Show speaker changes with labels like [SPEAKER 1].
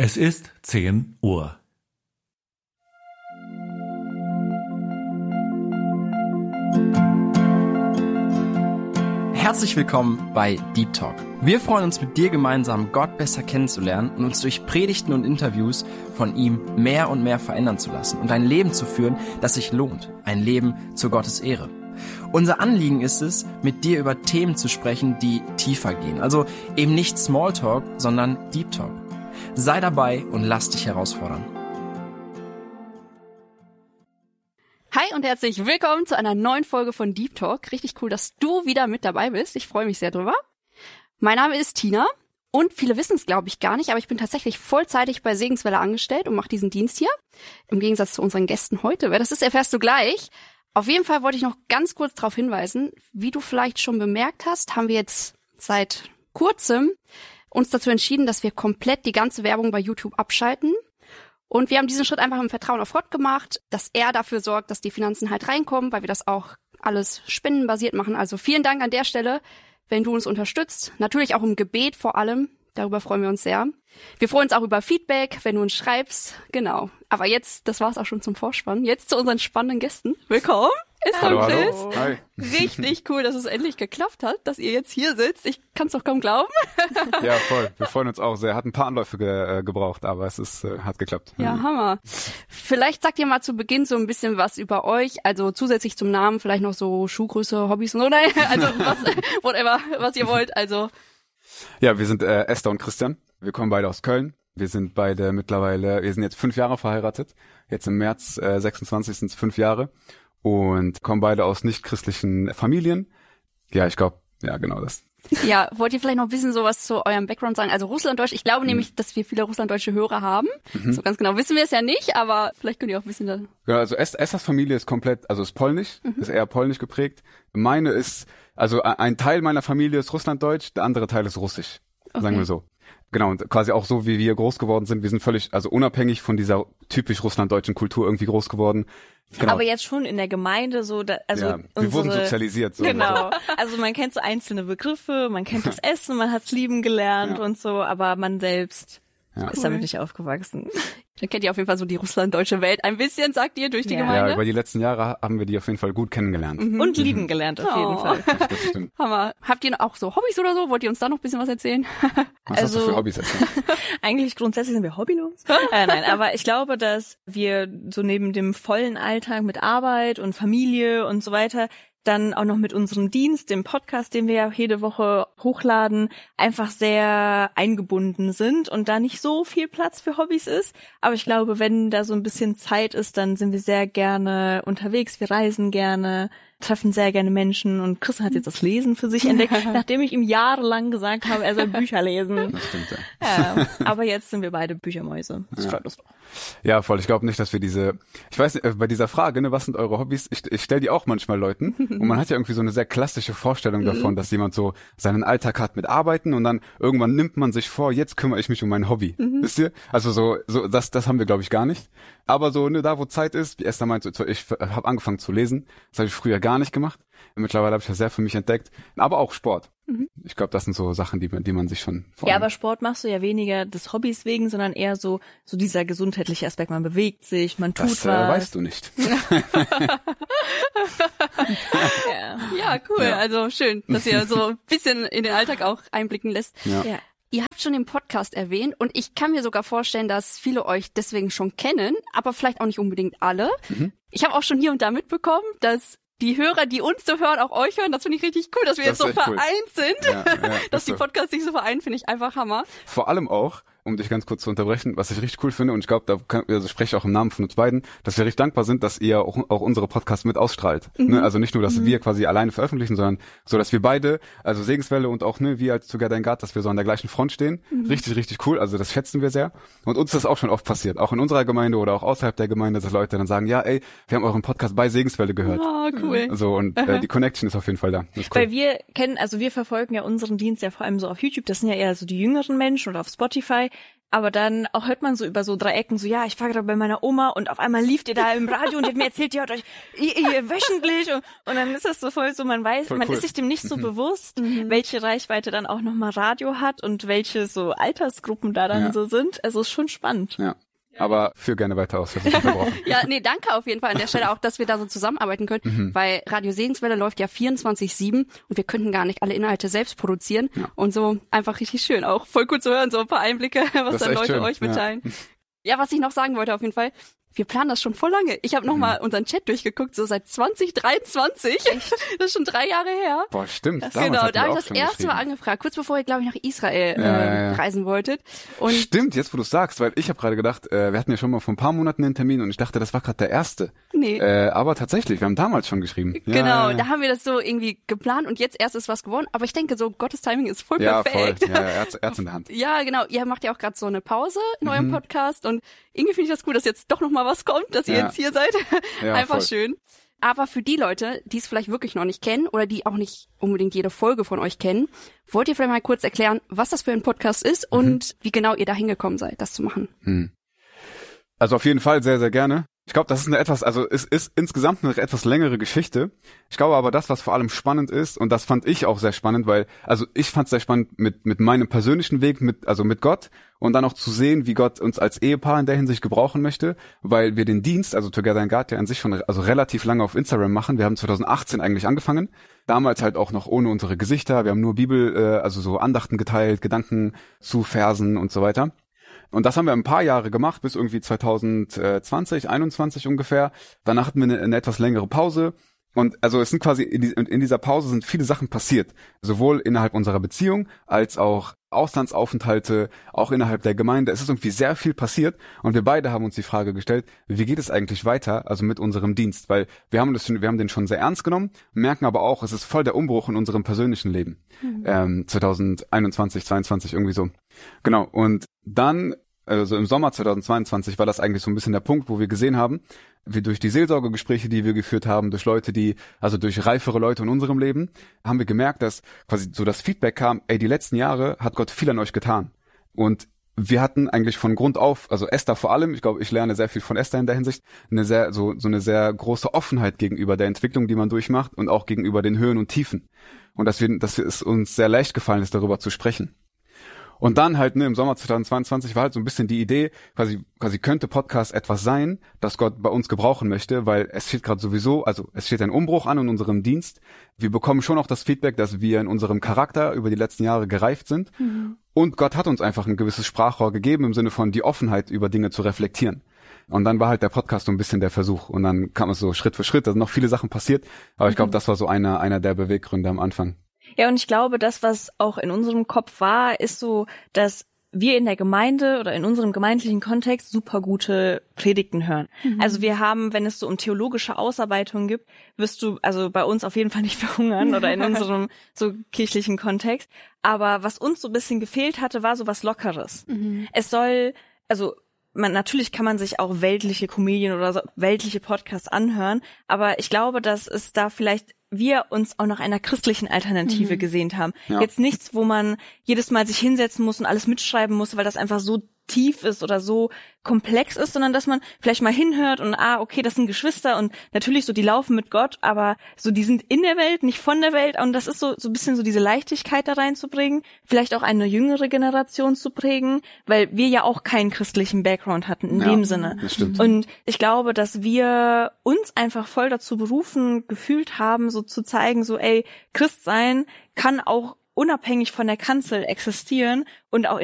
[SPEAKER 1] Es ist 10 Uhr.
[SPEAKER 2] Herzlich willkommen bei Deep Talk. Wir freuen uns, mit dir gemeinsam Gott besser kennenzulernen und uns durch Predigten und Interviews von ihm mehr und mehr verändern zu lassen und ein Leben zu führen, das sich lohnt. Ein Leben zu Gottes Ehre. Unser Anliegen ist es, mit dir über Themen zu sprechen, die tiefer gehen. Also eben nicht Smalltalk, sondern Deep Talk. Sei dabei und lass dich herausfordern.
[SPEAKER 3] Hi und herzlich willkommen zu einer neuen Folge von Deep Talk. Richtig cool, dass du wieder mit dabei bist. Ich freue mich sehr drüber. Mein Name ist Tina und viele wissen es, glaube ich, gar nicht, aber ich bin tatsächlich vollzeitig bei Segenswelle angestellt und mache diesen Dienst hier. Im Gegensatz zu unseren Gästen heute. Wer das ist, erfährst du gleich. Auf jeden Fall wollte ich noch ganz kurz darauf hinweisen, wie du vielleicht schon bemerkt hast, haben wir jetzt seit kurzem uns dazu entschieden, dass wir komplett die ganze Werbung bei YouTube abschalten. Und wir haben diesen Schritt einfach im Vertrauen auf Gott gemacht, dass er dafür sorgt, dass die Finanzen halt reinkommen, weil wir das auch alles spendenbasiert machen. Also vielen Dank an der Stelle, wenn du uns unterstützt. Natürlich auch im Gebet vor allem. Darüber freuen wir uns sehr. Wir freuen uns auch über Feedback, wenn du uns schreibst. Genau. Aber jetzt, das war's auch schon zum Vorspann. Jetzt zu unseren spannenden Gästen. Willkommen.
[SPEAKER 4] Hallo,
[SPEAKER 3] Chris.
[SPEAKER 4] hallo. Hi.
[SPEAKER 3] Richtig cool, dass es endlich geklappt hat, dass ihr jetzt hier sitzt. Ich kann es doch kaum glauben.
[SPEAKER 4] Ja, voll. Wir freuen uns auch sehr. Hat ein paar Anläufe gebraucht, aber es hat geklappt.
[SPEAKER 3] Ja, Hammer. Vielleicht sagt ihr mal zu Beginn so ein bisschen was über euch. Also zusätzlich zum Namen vielleicht noch so Schuhgröße, Hobbys und so. Nein, also whatever, was ihr wollt. Also
[SPEAKER 4] Ja, wir sind Esther und Christian. Wir kommen beide aus Köln. Wir sind beide wir sind jetzt 5 Jahre verheiratet. Jetzt im März 26 sind es 5 Jahre. Und kommen beide aus nicht-christlichen Familien. Ja, ich glaube, ja, genau das.
[SPEAKER 3] Ja, wollt ihr vielleicht noch ein bisschen sowas zu eurem Background sagen? Also Russlanddeutsch, ich glaube nämlich, dass wir viele russlanddeutsche Hörer haben. So ganz genau wissen wir es ja nicht, aber vielleicht könnt ihr auch ein bisschen da...
[SPEAKER 4] Ja, also Esthers Familie ist komplett, also ist polnisch, ist eher polnisch geprägt. Meine ist, also ein Teil meiner Familie ist russlanddeutsch, der andere Teil ist russisch, sagen wir so. Genau, und quasi auch so, wie wir groß geworden sind. Wir sind völlig, also unabhängig von dieser typisch russlanddeutschen Kultur irgendwie groß geworden. Genau.
[SPEAKER 5] Aber jetzt schon in der Gemeinde so,
[SPEAKER 4] wir wurden sozialisiert. So.
[SPEAKER 5] Genau. Also man kennt so einzelne Begriffe, man kennt das Essen, man hat's lieben gelernt und so, aber man selbst ist damit nicht aufgewachsen.
[SPEAKER 3] Dann kennt ihr auf jeden Fall so die russlanddeutsche Welt ein bisschen, sagt ihr, durch die Gemeinde.
[SPEAKER 4] Ja, über die letzten Jahre haben wir die auf jeden Fall gut kennengelernt.
[SPEAKER 5] Und lieben gelernt auf jeden Fall.
[SPEAKER 4] Das stimmt.
[SPEAKER 3] Hammer. Habt ihr auch so Hobbys oder so? Wollt ihr uns da noch ein bisschen was erzählen?
[SPEAKER 4] Was hast du für Hobbys erzählt?
[SPEAKER 5] Eigentlich grundsätzlich sind wir hobbylos. Nein, aber ich glaube, dass wir so neben dem vollen Alltag mit Arbeit und Familie und so weiter dann auch noch mit unserem Dienst, dem Podcast, den wir ja jede Woche hochladen, einfach sehr eingebunden sind und da nicht so viel Platz für Hobbys ist. Aber ich glaube, wenn da so ein bisschen Zeit ist, dann sind wir sehr gerne unterwegs, wir reisen gerne, treffen sehr gerne Menschen und Chris hat jetzt das Lesen für sich entdeckt, nachdem ich ihm jahrelang gesagt habe, er soll Bücher lesen.
[SPEAKER 4] Das stimmt,
[SPEAKER 5] ja. Aber jetzt sind wir beide Büchermäuse. Das freut uns doch.
[SPEAKER 4] Ja, voll. Ich glaube nicht, dass wir ich weiß nicht, bei dieser Frage, ne, was sind eure Hobbys? Ich stelle die auch manchmal Leuten und man hat ja irgendwie so eine sehr klassische Vorstellung davon, dass jemand so seinen Alltag hat mit Arbeiten und dann irgendwann nimmt man sich vor, jetzt kümmere ich mich um mein Hobby. Wisst ihr? Also so das haben wir, glaube ich, gar nicht. Aber so, ne, da wo Zeit ist, wie Esther meint, ich habe angefangen zu lesen. Das habe ich früher gar nicht gemacht. Mittlerweile habe ich das sehr für mich entdeckt. Aber auch Sport. Ich glaube, das sind so Sachen, die man sich schon vornimmt.
[SPEAKER 5] Ja, aber Sport machst du ja weniger des Hobbys wegen, sondern eher so dieser gesundheitliche Aspekt. Man bewegt sich, man tut was.
[SPEAKER 4] Das weißt du nicht.
[SPEAKER 3] Ja, cool. Ja. Also schön, dass ihr so ein bisschen in den Alltag auch einblicken lässt.
[SPEAKER 4] Ja.
[SPEAKER 3] Ihr habt schon den Podcast erwähnt und ich kann mir sogar vorstellen, dass viele euch deswegen schon kennen, aber vielleicht auch nicht unbedingt alle. Ich habe auch schon hier und da mitbekommen, dass die Hörer, die uns so hören, auch euch hören. Das finde ich richtig cool, dass wir jetzt so vereint sind.
[SPEAKER 4] Ja,
[SPEAKER 3] dass die Podcasts sich so vereinen, finde ich einfach Hammer.
[SPEAKER 4] Vor allem auch, um dich ganz kurz zu unterbrechen, was ich richtig cool finde, und ich glaube, also ich spreche auch im Namen von uns beiden, dass wir richtig dankbar sind, dass ihr auch unsere Podcasts mit ausstrahlt. Ne? Also nicht nur, dass wir quasi alleine veröffentlichen, sondern so, dass wir beide, also Segenswelle und auch wir als Together in God, dass wir so an der gleichen Front stehen. Richtig, richtig cool. Also das schätzen wir sehr. Und uns ist das auch schon oft passiert, auch in unserer Gemeinde oder auch außerhalb der Gemeinde, dass Leute dann sagen, ja, ey, wir haben euren Podcast bei Segenswelle gehört.
[SPEAKER 3] Oh, cool.
[SPEAKER 4] So, und die Connection ist auf jeden Fall da. Das ist cool.
[SPEAKER 5] Weil wir verfolgen ja unseren Dienst ja vor allem so auf YouTube. Das sind ja eher so die jüngeren Menschen oder auf Spotify. Aber dann auch hört man so über so 3 Ecken so, ja, ich war gerade bei meiner Oma und auf einmal lief ihr da im Radio und die hat mir erzählt, ihr hört euch ihr wöchentlich und dann ist das so voll so, man weiß, man ist sich dem nicht so bewusst, welche Reichweite dann auch nochmal Radio hat und welche so Altersgruppen da dann so sind. Also ist schon spannend.
[SPEAKER 4] Ja. Aber führ gerne weiter aus.
[SPEAKER 3] Ja, nee, danke auf jeden Fall an der Stelle auch, dass wir da so zusammenarbeiten können, weil Radio Segenswelle läuft ja 24/7 und wir könnten gar nicht alle Inhalte selbst produzieren und so einfach richtig schön, auch voll gut zu hören, so ein paar Einblicke, was dann Leute euch mitteilen. Ja, was ich noch sagen wollte auf jeden Fall, wir planen das schon voll lange. Ich habe nochmal unseren Chat durchgeguckt, so seit 2023. Echt? Das ist schon 3 Jahre her.
[SPEAKER 4] Boah, stimmt.
[SPEAKER 3] Genau, da habe ich das erste Mal angefragt, kurz bevor ihr, glaube ich, nach Israel reisen wolltet. Und
[SPEAKER 4] stimmt, jetzt wo du sagst, weil ich habe gerade gedacht, wir hatten ja schon mal vor ein paar Monaten einen Termin und ich dachte, das war gerade der erste.
[SPEAKER 3] Nee.
[SPEAKER 4] Aber tatsächlich, wir haben damals schon geschrieben.
[SPEAKER 3] Genau, da haben wir das so irgendwie geplant und jetzt erst ist was geworden. Aber ich denke so, Gottes Timing ist voll perfekt.
[SPEAKER 4] Voll. Ja, Erz in der Hand.
[SPEAKER 3] Ja, genau. Ihr macht ja auch gerade so eine Pause in eurem Podcast und irgendwie finde ich das cool, dass jetzt doch nochmal was kommt, dass ihr jetzt hier seid. Ja, einfach voll. Schön. Aber für die Leute, die es vielleicht wirklich noch nicht kennen oder die auch nicht unbedingt jede Folge von euch kennen, wollt ihr vielleicht mal kurz erklären, was das für ein Podcast ist und wie genau ihr da hingekommen seid, das zu machen?
[SPEAKER 4] Also auf jeden Fall sehr, sehr gerne. Ich glaube, das ist es ist insgesamt eine etwas längere Geschichte. Ich glaube aber, das, was vor allem spannend ist, und das fand ich auch sehr spannend, weil, also ich fand es sehr spannend mit meinem persönlichen Weg, mit Gott und dann auch zu sehen, wie Gott uns als Ehepaar in der Hinsicht gebrauchen möchte, weil wir den Dienst, also Together in God, ja an sich schon relativ lange auf Instagram machen. Wir haben 2018 eigentlich angefangen. Damals halt auch noch ohne unsere Gesichter. Wir haben nur Bibel, also so Andachten geteilt, Gedanken zu Versen und so weiter. Und das haben wir ein paar Jahre gemacht, bis irgendwie 2020, 21 ungefähr. Danach hatten wir eine etwas längere Pause. Und also es sind quasi in dieser Pause sind viele Sachen passiert. Sowohl innerhalb unserer Beziehung als auch Auslandsaufenthalte, auch innerhalb der Gemeinde. Es ist irgendwie sehr viel passiert. Und wir beide haben uns die Frage gestellt, wie geht es eigentlich weiter, also mit unserem Dienst? Weil wir haben den schon sehr ernst genommen, merken aber auch, es ist voll der Umbruch in unserem persönlichen Leben. 2021, 22 irgendwie so. Genau. Und dann, also im Sommer 2022 war das eigentlich so ein bisschen der Punkt, wo wir gesehen haben, wie durch die Seelsorgegespräche, die wir geführt haben, durch Leute, durch reifere Leute in unserem Leben, haben wir gemerkt, dass quasi so das Feedback kam, die letzten Jahre hat Gott viel an euch getan. Und wir hatten eigentlich von Grund auf, also Esther vor allem, ich glaube, ich lerne sehr viel von Esther in der Hinsicht, eine sehr große Offenheit gegenüber der Entwicklung, die man durchmacht und auch gegenüber den Höhen und Tiefen. Und dass es uns sehr leicht gefallen ist, darüber zu sprechen. Und dann halt, im Sommer 2022 war halt so ein bisschen die Idee, quasi könnte Podcast etwas sein, das Gott bei uns gebrauchen möchte, weil es steht gerade sowieso, also es steht ein Umbruch an in unserem Dienst. Wir bekommen schon auch das Feedback, dass wir in unserem Charakter über die letzten Jahre gereift sind. Und Gott hat uns einfach ein gewisses Sprachrohr gegeben, im Sinne von die Offenheit über Dinge zu reflektieren. Und dann war halt der Podcast so ein bisschen der Versuch. Und dann kam es so Schritt für Schritt, da sind noch viele Sachen passiert. Aber ich glaube, das war so einer der Beweggründe am Anfang.
[SPEAKER 5] Ja, und ich glaube, das, was auch in unserem Kopf war, ist so, dass wir in der Gemeinde oder in unserem gemeindlichen Kontext super gute Predigten hören. Also wir haben, wenn es so um theologische Ausarbeitungen gibt, wirst du also bei uns auf jeden Fall nicht verhungern oder in unserem so kirchlichen Kontext. Aber was uns so ein bisschen gefehlt hatte, war so was Lockeres. Es soll, also natürlich kann man sich auch weltliche Comedien oder so, weltliche Podcasts anhören, aber ich glaube, dass es da vielleicht wir uns auch nach einer christlichen Alternative gesehnt haben. Ja. Jetzt nichts, wo man jedes Mal sich hinsetzen muss und alles mitschreiben muss, weil das einfach so tief ist oder so komplex ist, sondern dass man vielleicht mal hinhört und okay, das sind Geschwister und natürlich so, die laufen mit Gott, aber so, die sind in der Welt, nicht von der Welt und das ist so ein bisschen so diese Leichtigkeit da reinzubringen, vielleicht auch eine jüngere Generation zu prägen, weil wir ja auch keinen christlichen Background hatten in dem Sinne.
[SPEAKER 4] Das stimmt.
[SPEAKER 5] Und ich glaube, dass wir uns einfach voll dazu berufen gefühlt haben, so zu zeigen, so Christ sein kann auch unabhängig von der Kanzel existieren und auch